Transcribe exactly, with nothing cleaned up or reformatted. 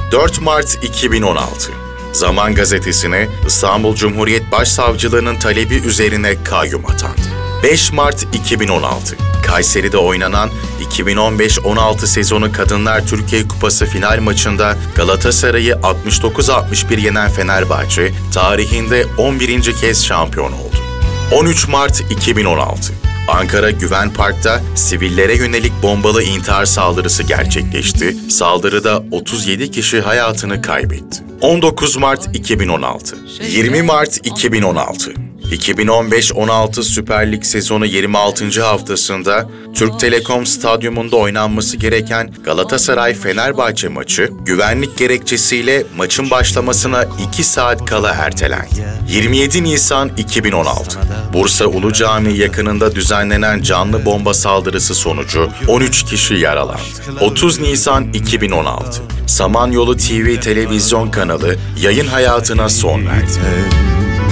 dört Mart iki bin on altı. Zaman Gazetesi'ne İstanbul Cumhuriyet Başsavcılığı'nın talebi üzerine kayyum atandı. beş Mart iki bin on altı. Kayseri'de oynanan iki bin on beş on altı sezonu Kadınlar Türkiye Kupası final maçında Galatasaray'ı altmış dokuz altmış bir yenen Fenerbahçe, tarihinde on birinci kez şampiyon oldu. on üç Mart iki bin on altı. Ankara Güven Park'ta sivillere yönelik bombalı intihar saldırısı gerçekleşti. Saldırıda otuz yedi kişi hayatını kaybetti. on dokuz Mart iki bin on altı. yirmi Mart iki bin on altı. iki bin on beş on altı Süper Lig sezonu yirmi altıncı haftasında Türk Telekom Stadyumunda oynanması gereken Galatasaray-Fenerbahçe maçı güvenlik gerekçesiyle maçın başlamasına iki saat kala ertelendi. yirmi yedi Nisan iki bin on altı. Bursa Ulu Camii yakınında düzenlenen canlı bomba saldırısı sonucu on üç kişi yaralandı. otuz Nisan iki bin on altı. Samanyolu T V televizyon kanalı yayın hayatına son verdi.